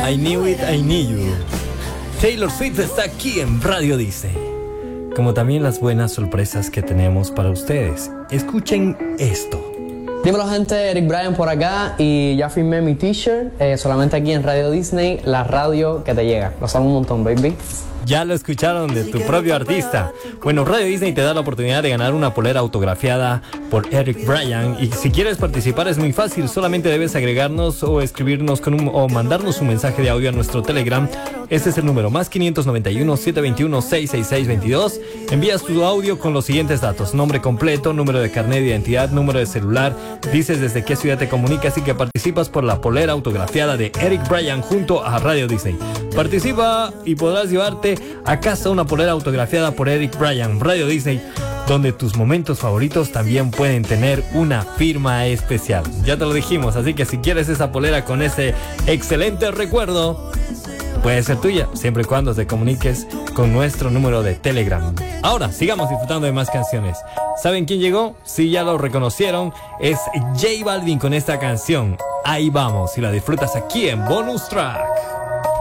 I Knew It, I Knew You. Taylor Swift está aquí en Radio Disney. Como también las buenas sorpresas que tenemos para ustedes. Escuchen esto. Dímelo gente, Eric Bryan por acá y ya firmé mi t-shirt solamente aquí en Radio Disney, la radio que te llega. Los amo un montón, baby. Ya lo escucharon de tu propio artista. Bueno, Radio Disney te da la oportunidad de ganar una polera autografiada por Eric Bryan. Y si quieres participar es muy fácil. Solamente debes agregarnos o escribirnos o mandarnos un mensaje de audio a nuestro Telegram. Este es el número más 591-721-66622. Envías tu audio con los siguientes datos: nombre completo, número de carnet de identidad, número de celular. Dices desde qué ciudad te comunicas y que participas por la polera autografiada de Eric Bryan junto a Radio Disney. Participa y podrás llevarte a casa una polera autografiada por Eric Bryan. Radio Disney, donde tus momentos favoritos también pueden tener una firma especial. Ya te lo dijimos, así que si quieres esa polera con ese excelente recuerdo, puede ser tuya, siempre y cuando te comuniques con nuestro número de Telegram. Ahora, sigamos disfrutando de más canciones. ¿Saben quién llegó? Sí, ya lo reconocieron. Es J Balvin con esta canción. Ahí vamos, y la disfrutas aquí en Bonus Track.